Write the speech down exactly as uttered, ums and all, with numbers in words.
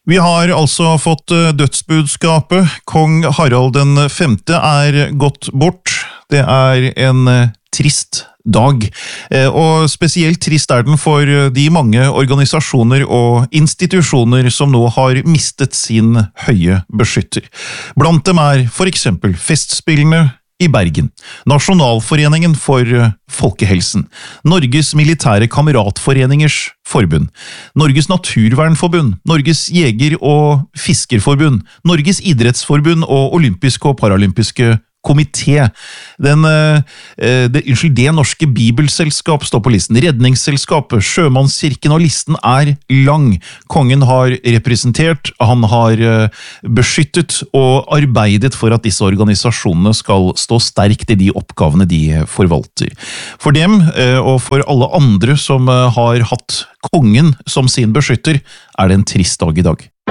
Vi har altså fått dødsbudskapet. Kong Harald den femte er gått bort. Det er en trist dag, og spesielt trist er den for de mange organisasjoner og institusjoner som nå har mistet sin høye beskytter. Blant dem er for eksempel Festspillene i Bergen, Nasjonalforeningen for Folkehelsen, Norges Militære Kameratforeningers Forbund, Norges Naturvernforbund, Norges Jeger- og Fiskerforbund, Norges Idrettsforbund og Olympiske og Paralympiske Komité. Den, eh, det, unnskyld, det norske bibelselskap står på listen, Redningsselskapet, Sjømannskirken, og listen er lang. Kongen har representert, han har eh, beskyttet og arbeidet for at disse organisasjonene skal stå sterkt i de oppgavene de forvalter. For dem, eh, og for alle andre som eh, har hatt kongen som sin beskytter, er det en trist dag i dag.